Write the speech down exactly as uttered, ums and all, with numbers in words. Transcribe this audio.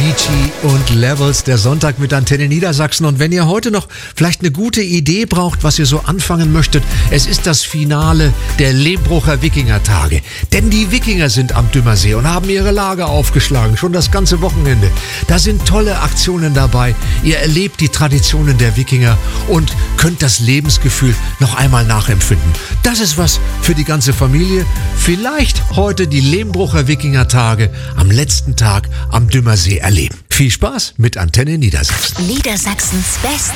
Avicii und Levels, der Sonntag mit Antenne Niedersachsen. Und wenn ihr heute noch vielleicht eine gute Idee braucht, was ihr so anfangen möchtet, es ist das Finale der Lehmbrucher Wikingertage. Denn die Wikinger sind am Dümmersee und haben ihre Lager aufgeschlagen, schon das ganze Wochenende. Da sind tolle Aktionen dabei. Ihr erlebt die Traditionen der Wikinger und könnt das Lebensgefühl noch einmal nachempfinden. Das ist was für die ganze Familie. Vielleicht heute die Lehmbrucher Wikingertage am letzten Tag am Dümmersee erleben. Viel Spaß mit Antenne Niedersachsen. Niedersachsens Best